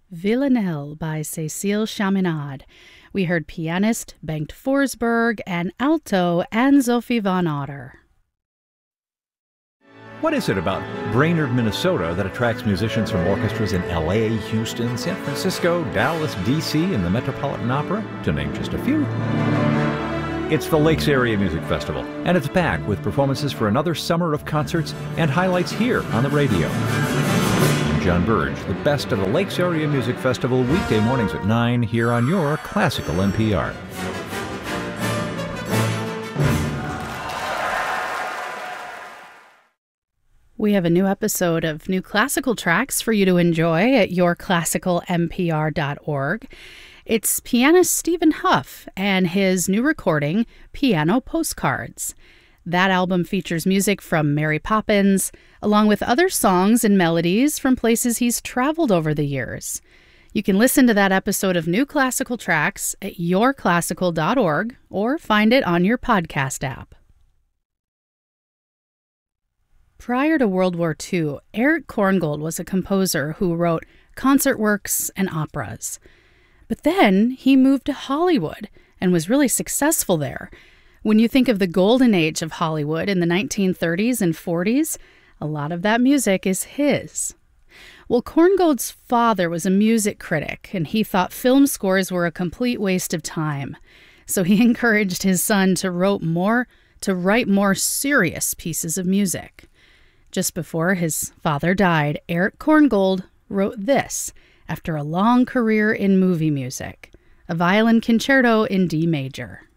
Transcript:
Villanelle by Cécile Chaminade. We heard pianist Bengt Forsberg and alto Anne-Sophie von Otter. What is it about Brainerd, Minnesota that attracts musicians from orchestras in LA, Houston, San Francisco, Dallas, DC, and the Metropolitan Opera, to name just a few? It's the Lakes Area Music Festival, and it's back with performances for another summer of concerts and highlights here on the radio. I'm John Burge, the best of the Lakes Area Music Festival, weekday mornings at 9 here on your Classical NPR. We have a new episode of New Classical Tracks for you to enjoy at yourclassicalnpr.org. It's pianist Stephen Hough and his new recording, Piano Postcards. That album features music from Mary Poppins, along with other songs and melodies from places he's traveled over the years. You can listen to that episode of New Classical Tracks at yourclassical.org or find it on your podcast app. Prior to World War II, Erich Korngold was a composer who wrote concert works and operas. But then he moved to Hollywood and was really successful there. When you think of the golden age of Hollywood in the 1930s and 40s, a lot of that music is his. Well, Korngold's father was a music critic, and he thought film scores were a complete waste of time. So he encouraged his son to write more serious pieces of music. Just before his father died, Erich Korngold wrote this after a long career in movie music, a violin concerto in D major.